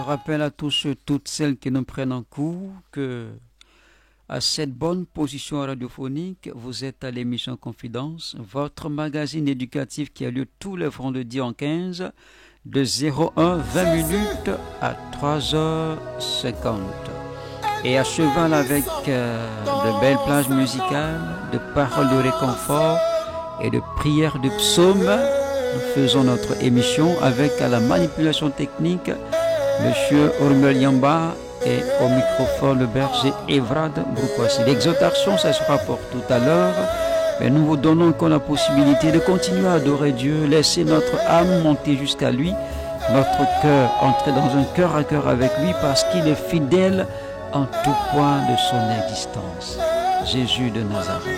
rappelle à tous ceux, toutes celles qui nous prennent en cours que à cette bonne position radiophonique, vous êtes à l'émission Confidence, votre magazine éducatif qui a lieu tous les vendredis en 15 de 01:20 minutes à 3h50. Et à cheval avec de belles plages musicales, de paroles de réconfort et de prières de psaumes, nous faisons notre émission avec à la manipulation technique Monsieur Ormel Yamba et au microphone le berger Evrad Broukwasi. L'exhortation, ça sera pour tout à l'heure, mais nous vous donnons encore la possibilité de continuer à adorer Dieu, laisser notre âme monter jusqu'à lui, notre cœur entrer dans un cœur à cœur avec lui parce qu'il est fidèle en tout point de son existence. Jésus de Nazareth.